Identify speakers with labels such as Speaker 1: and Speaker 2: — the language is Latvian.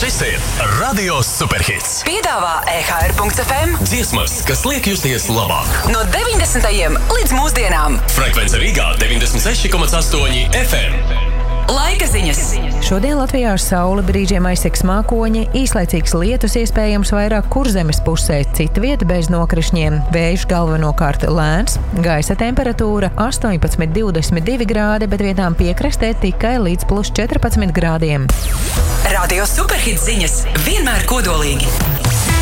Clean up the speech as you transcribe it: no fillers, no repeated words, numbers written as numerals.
Speaker 1: Šis ir Radio Superhits.
Speaker 2: Piedāvā EHR.FM
Speaker 1: Dziesmas, kas liek justies labāk.
Speaker 2: no 90. līdz mūsdienām.
Speaker 1: Frekvence Rīgā 96,8 FM.
Speaker 2: Laika ziņas.
Speaker 3: Šodien Latvijā ar sauli brīžiem aizsegs mākoņi, īslaicīgs lietus iespējams vairāk Kurzemes pusē, cita vieta bez nokrišņiem. Vējš galvenokārt lēns, gaisa temperatūra 18–22 grādi, bet vietām piekrastē tikai līdz +14 grādiem.
Speaker 2: Radio Superhits ziņas vienmēr kodolīgi.